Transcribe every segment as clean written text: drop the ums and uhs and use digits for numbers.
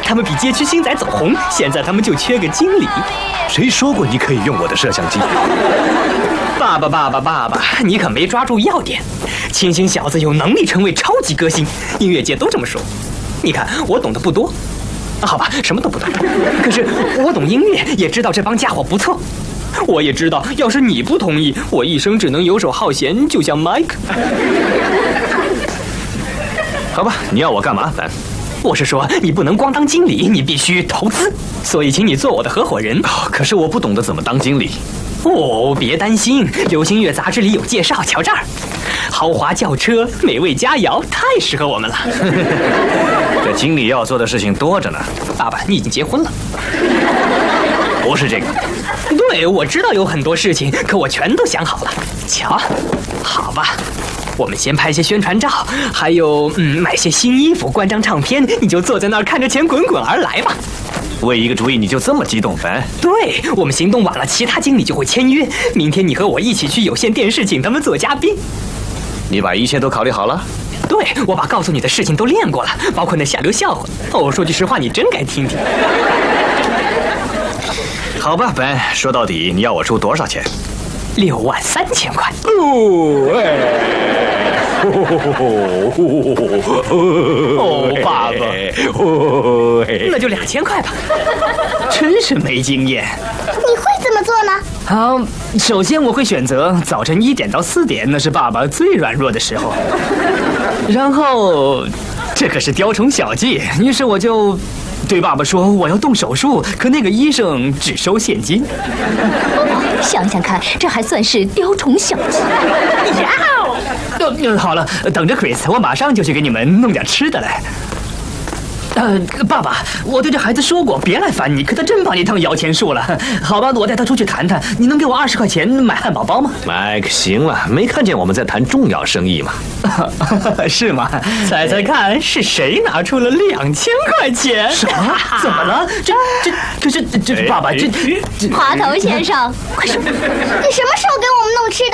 他们比街区星仔走红，现在他们就缺个经理。 谁说过你可以用我的摄像机？ 爸爸，你可没抓住要点。清新小子有能力成为超级歌星，音乐界都这么说。你看我懂得不多，好吧，什么都不懂，可是我懂音乐，也知道这帮家伙不错。我也知道，要是你不同意，我一生只能游手好闲，就像 Mike。 好吧，你要我干嘛，凡？ 我是说，你不能光当经理，你必须投资，所以请你做我的合伙人。 可是我不懂得怎么当经理。 哦，别担心，流行乐杂志里有介绍，瞧这儿，豪华轿车、美味佳肴，太适合我们了。 这经理要做的事情多着呢。 爸爸，你已经结婚了。 不是这个。 对，我知道有很多事情，可我全都想好了。瞧，好吧，我们先拍些宣传照，还有买些新衣服，关张唱片，你就坐在那儿看着钱滚滚而来吧。 为一个主意你就这么激动，凡？ 对，我们行动晚了，其他经理就会签约。明天你和我一起去有线电视，请他们做嘉宾。 你把一切都考虑好了？ 对，我把告诉你的事情都练过了，包括那下流笑话。哦，说句实话，你真该听听。 好吧，本，说到底你要我出多少钱 ？63000块。哦，爸爸，那就2000块吧。真是没经验。 你会怎么做呢？ 好，首先我会选择早晨1点到4点，那是爸爸最软弱的时候。然后，这可是雕虫小技，于是我就对爸爸说我要动手术，可那个医生只收现金。 想想看，这还算是雕虫小技。 好了，等着 Chris， 我马上就去给你们弄点吃的来。爸爸，我对这孩子说过别来烦你，可他真把你当摇钱树了。好吧，我带他出去谈谈，你能给我20块钱买汉堡包吗 ？Mike， 行了，没看见我们在谈重要生意吗？ 是吗？猜猜看是谁拿出了2000块钱？什么？怎么了？可是爸爸， 滑头先生，快说， 你什么时候给我们弄吃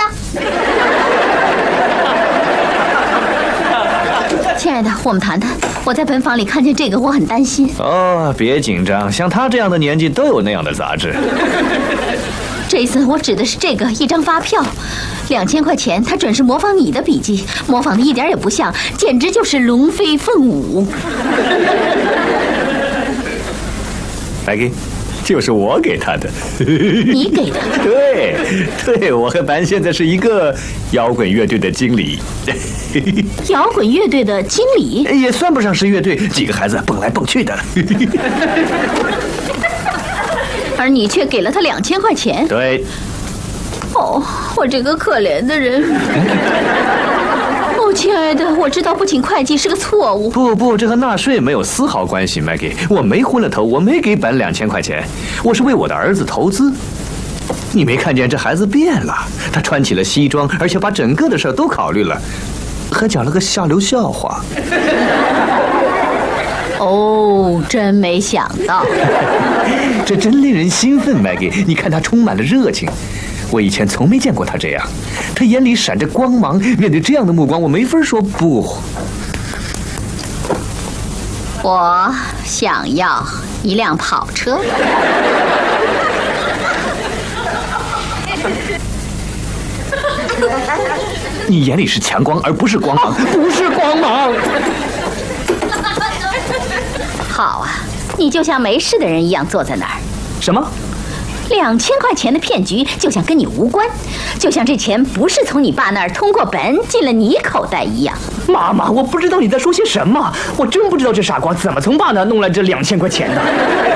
的？亲爱的，我们谈谈。我在本坊里看见这个，我很担心。 哦，别紧张，像他这样的年纪都有那样的杂志。 这次我指的是这个一张发票，2000块钱，他准是模仿你的笔记，模仿的一点也不像，简直就是龙飞凤舞。 Maggie， 就是我给他的。 你给的？ 对，我和班现在是一个摇滚乐队的经理。 摇滚乐队的经理也算不上是乐队，几个孩子蹦来蹦去的。 而你却给了他2000块钱。 对。 哦，我这个可怜的人。哦，亲爱的，我知道不请会计是个错误。 不，这和纳税没有丝毫关系 ，Maggie。我没昏了头，我没给本2000块钱，我是为我的儿子投资。你没看见这孩子变了？他穿起了西装，而且把整个的事都考虑了，还讲了个下流笑话。 哦，真没想到。 这真令人兴奋 ，Maggie。你看他充满了热情，我以前从没见过他这样。他眼里闪着光芒，面对这样的目光，我没法说不。 我想要一辆跑车。 你眼里是强光，而不是光芒，不是光芒。 好啊，你就像没事的人一样坐在那儿。 什么 ？2000块钱的骗局就像跟你无关，就像这钱不是从你爸那儿通过本进了你口袋一样。 妈妈，我不知道你在说些什么，我真不知道这傻瓜怎么从爸那弄来这2000块钱的。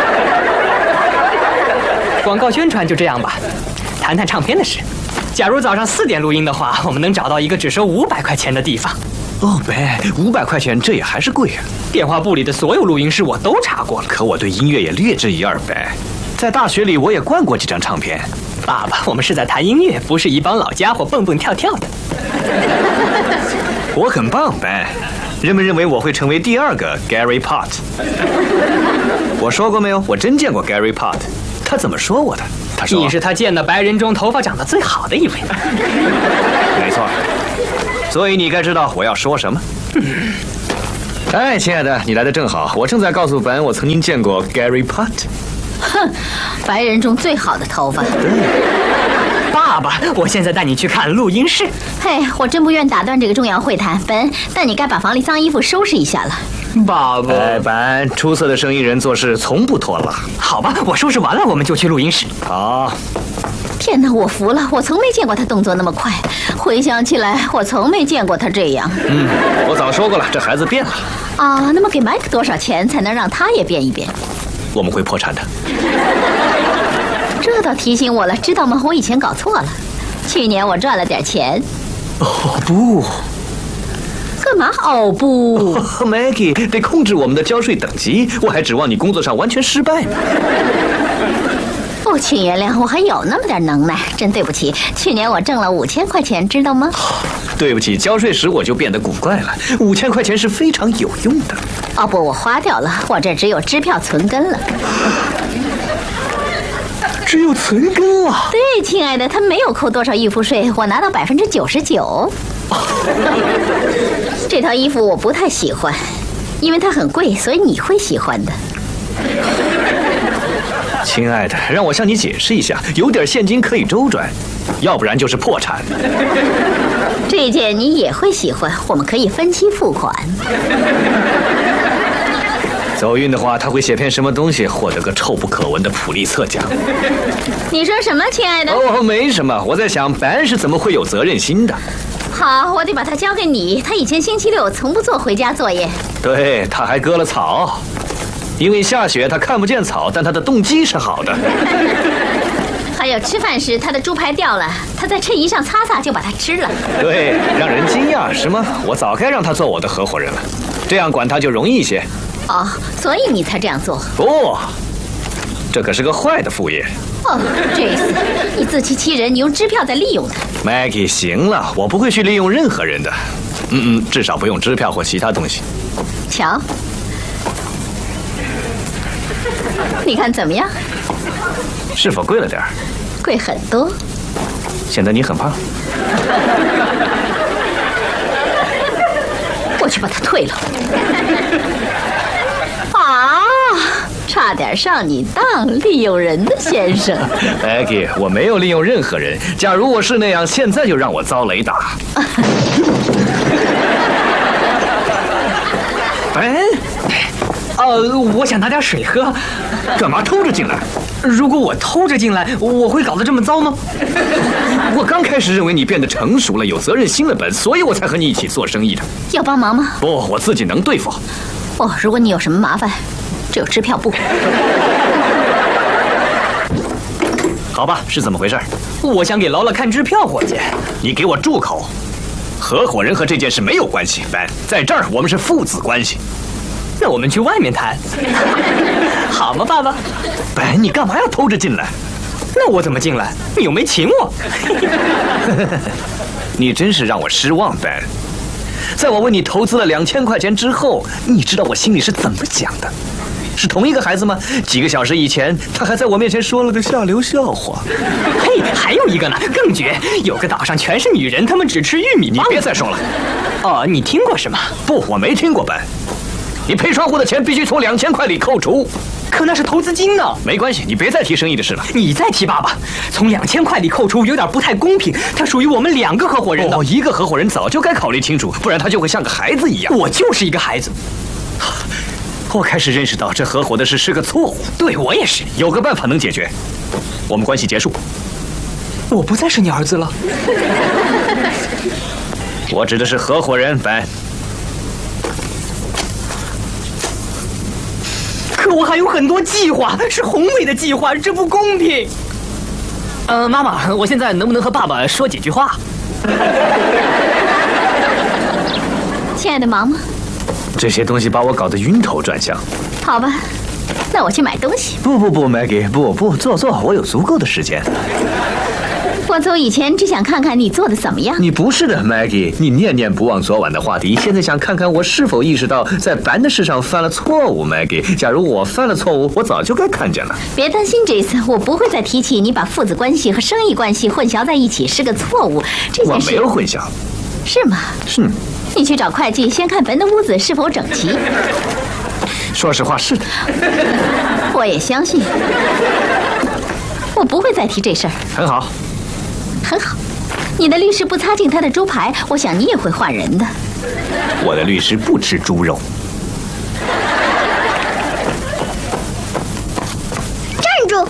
广告宣传就这样吧，谈谈唱片的事。假如早上4点录音的话，我们能找到一个只收500块钱的地方。 哦，500块钱这也还是贵啊。 电话部里的所有录音室我都查过了， 可我对音乐也略知一二呗。在大学里我也灌过几张唱片。 爸爸，我们是在谈音乐，不是一帮老家伙蹦蹦跳跳的。 我很棒呗，人们认为我会成为第2个 Gary Pott。我说过没有？我真见过 Gary Pott。他怎么说我的？他说你是他见的白人中头发长得最好的一位。 没错。所以你该知道我要说什么。 哎，亲爱的，你来的正好，我正在告诉本，我曾经见过 Gary Putt。 哼，白人中最好的头发。 爸爸，我现在带你去看录音室。 嘿，我真不愿打断这个重要会谈，本，但你该把房里脏衣服收拾一下了。 爸爸， 哎，本，出色的生意人做事从不拖拉。 好吧，我收拾完了，我们就去录音室。 好。 天哪，我服了，我从没见过他动作那么快。回想起来，我从没见过他这样。 我早说过了，这孩子变了。 啊，那么给麦克多少钱才能让他也变一变？ 我们会破产的。 这倒提醒我了，知道吗？我以前搞错了。去年我赚了点钱。 哦不， 干嘛？哦不 ，Maggie 得控制我们的交税等级，我还指望你工作上完全失败呢。 哦，请原谅，我还有那么点能耐，真对不起。去年我挣了5000块钱，知道吗？ 对不起，交税时我就变得古怪了。5000块钱是非常有用的。 哦不，我花掉了，我这只有支票存根了。 只有存根了。 对，亲爱的，他没有扣多少预付税，我拿到99%。这套衣服我不太喜欢，因为它很贵，所以你会喜欢的。 亲爱的，让我向你解释一下，有点现金可以周转，要不然就是破产。 这件你也会喜欢，我们可以分期付款。 走运的话，他会写篇什么东西，获得个臭不可闻的普利策奖。 你说什么，亲爱的？ 哦，没什么，我在想班是怎么会有责任心的。 好，我得把它交给你。他以前星期六从不做回家作业。 对，他还割了草，因为下雪他看不见草，但他的动机是好的。 还有吃饭时他的猪排掉了，他在衬衣上擦擦就把它吃了。 对，让人惊讶是吗？我早该让他做我的合伙人了，这样管他就容易一些。 哦，所以你才这样做？ 不，这可是个坏的副业。 哦，这次你自欺欺人，你用支票在利用他。 Maggie， 行了，我不会去利用任何人的。至少不用支票或其他东西。 瞧，你看怎么样？ 是否贵了点儿？ 贵很多。 显得你很胖。 我去把它退了。啊！差点上你当，利用人的先生。 Maggie， 我没有利用任何人。假如我是那样，现在就让我遭雷打。 我想拿点水喝。 干嘛偷着进来？ 如果我偷着进来，我会搞得这么糟吗？ 我刚开始认为你变得成熟了，有责任心了本，所以我才和你一起做生意的。 要帮忙吗？ 不，我自己能对付。 哦，如果你有什么麻烦，只有支票簿。 好吧，是怎么回事？ 我想给劳拉看支票，伙计。 你给我住口！合伙人和这件事没有关系，班，在这儿我们是父子关系。 那我们去外面谈，好吗，爸爸？ 班，你干嘛要偷着进来？ 那我怎么进来？你又没请我。 你真是让我失望，班。在我为你投资了2000块钱之后，你知道我心里是怎么想的？是同一个孩子吗？几个小时以前，他还在我面前说了个下流笑话。 嘿，还有一个呢，更绝！有个岛上全是女人，她们只吃玉米棒。 你别再说了。 哦，你听过是吗？ 不，我没听过，班。你配窗户的钱必须从2000块里扣除。 可那是投资金呢。 没关系，你别再提生意的事了。 你再提爸爸，从2000块里扣除有点不太公平，他属于我们2个合伙人的。 一个合伙人早就该考虑清楚，不然他就会像个孩子一样。 我就是一个孩子。 我开始认识到这合伙的事是个错误。 对，我也是。 有个办法能解决，我们关系结束。 我不再是你儿子了。 我指的是合伙人，班。 可我还有很多计划，是宏伟的计划，这不公平。妈妈，我现在能不能和爸爸说几句话？ 亲爱的，忙吗？ 这些东西把我搞得晕头转向。 好吧，那我去买东西。 不 ，Maggie， 不，坐，我有足够的时间。 我走以前只想看看你做的怎么样。 你不是的 ，Maggie， 你念念不忘昨晚的话题，现在想看看我是否意识到在班的事上犯了错误 ，Maggie。假如我犯了错误，我早就该看见了。 别担心，这次我不会再提起你把父子关系和生意关系混淆在一起是个错误。这件事我没有混淆。 是吗？ 是。 你去找会计，先看本的屋子是否整齐。 说实话，是的。 我也相信。我不会再提这事儿。 很好， 很好。你的律师不擦净他的猪排，我想你也会换人的。 我的律师不吃猪肉。 站住！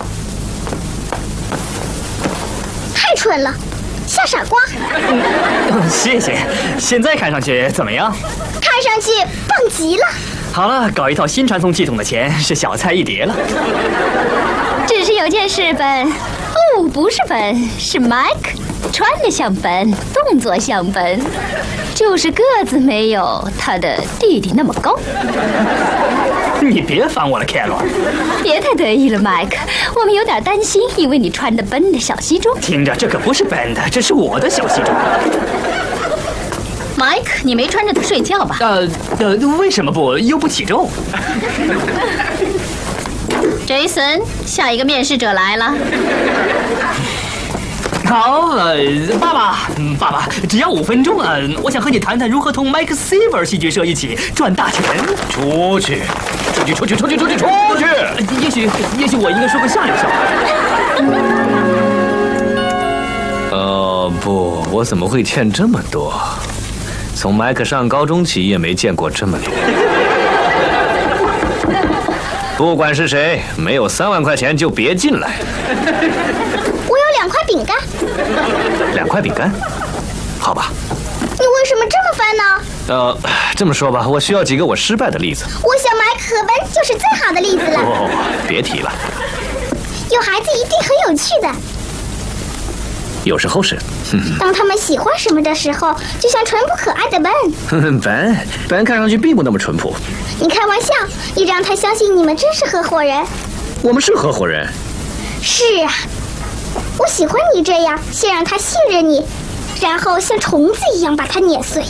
太蠢了，像傻瓜。 谢谢。现在看上去怎么样？ 看上去棒极了。 好了，搞一套新传送系统的钱是小菜一碟了。 只是有件事，本。哦，不是本，是 Mike。穿得像本，动作像本，就是个子没有他的弟弟那么高。 你别烦我了，凯罗。 别太得意了，麦克。我们有点担心，因为你穿的本的小西装。 听着，这可不是本的，这是我的小西装。 麦克，你没穿着它睡觉吧？ 为什么不？又不起重。 Jason， 下一个面试者来了。 好，爸爸，只要5分钟啊！我想和你谈谈如何同 Mike Silver 戏剧社一起赚大钱。 出去！ 也许我应该说个下流笑话。不，我怎么会欠这么多？从麦克上高中起也没见过这么多。不管是谁，没有3万块钱就别进来。 我有2块饼干。 2块饼干？好吧。 你为什么这么烦呢？ 这么说吧，我需要几个我失败的例子。 我想麦克和本就是最好的例子了。 别提了。 有孩子一定很有趣的。 有时候是。 当他们喜欢什么的时候，就像淳朴可爱的本。 本看上去并不那么淳朴。 你开玩笑，你让他相信你们真是合伙人。 我们是合伙人。 是啊，我喜欢你这样，先让他信任你，然后像虫子一样把它碾碎。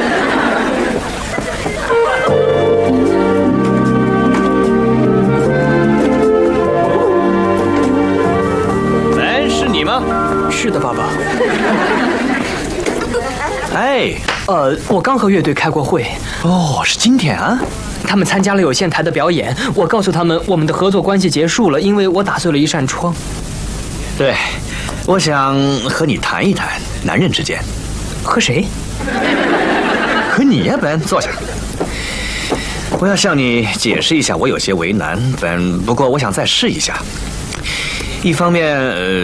本是你吗？ 是的，爸爸。 哎， 我刚和乐队开过会。 是今天啊？ 他们参加了有线台的表演，我告诉他们我们的合作关系结束了，因为我打碎了一扇窗。 对，我想和你谈一谈男人之间。 和谁？ 和你呀，本，坐下。我要向你解释一下，我有些为难，本，不过我想再试一下。一方面，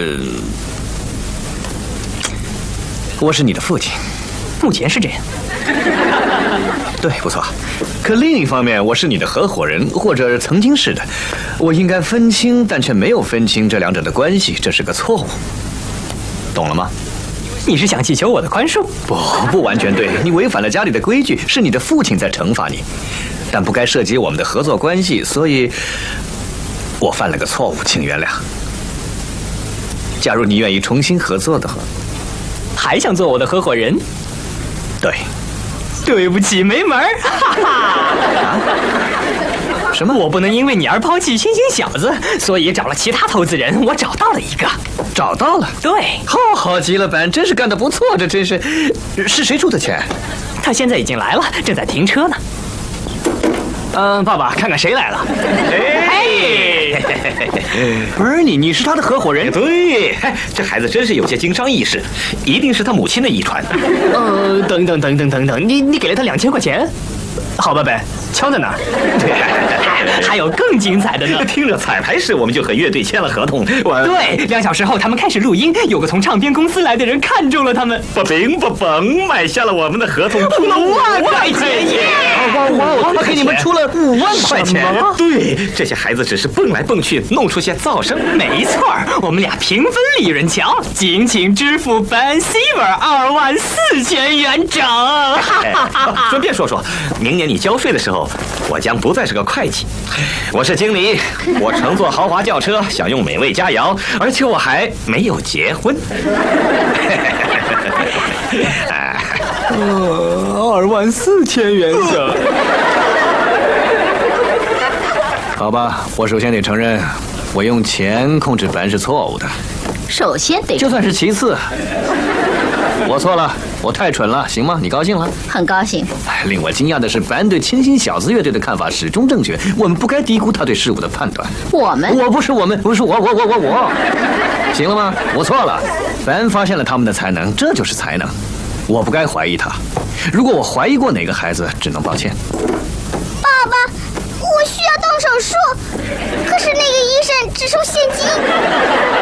我是你的父亲， 目前是这样。 对，不错。可另一方面，我是你的合伙人，或者曾经是的。我应该分清，但却没有分清这两者的关系，这是个错误。懂了吗？ 你是想祈求我的宽恕？ 不完全对，你违反了家里的规矩，是你的父亲在惩罚你，但不该涉及我们的合作关系，所以我犯了个错误，请原谅。假如你愿意重新合作的话， 还想做我的合伙人？ 对。 对不起，没门儿！哈哈。 什么？ 我不能因为你而抛弃星星小子，所以找了其他投资人。我找到了一个。 找到了？ 对。 好极了，本，真是干得不错，这真是。是谁出的钱？ 他现在已经来了，正在停车呢。爸爸，看看谁来了。 Bernie， 你是他的合伙人？对，这孩子真是有些经商意识，一定是他母亲的遗传。 等，你给了他2000块钱？好吧，本，枪在哪儿？还有更精彩的呢！ 听着彩排时我们就和乐队签了合同。 对，2小时后他们开始录音，有个从唱片公司来的人看中了他们， 买下了我们的合同，出了 5万块钱耶！ 他给你们出了5万块钱。对，这些孩子只是蹦来蹦去，弄出些噪声。 没错，我们俩平分利润，瞧，敬请支付本 Silver24000元整。 顺便说说，明年你交税的时候，我将不再是个会计，我是经理。我乘坐豪华轿车，享用美味佳肴，而且我还没有结婚。 24000元整。 好吧，我首先得承认，我用钱控制本是错误的。 首先得， 就算是其次，我错了。 我太蠢了，行吗？你高兴了？ 很高兴。 令我惊讶的是，班对清新小子乐队的看法始终正确。我们不该低估他对事物的判断。 我不是我。行了吗？我错了。班发现了他们的才能，这就是才能。我不该怀疑他。如果我怀疑过哪个孩子，只能抱歉。 爸爸，我需要动手术，可是那个医生只收现金。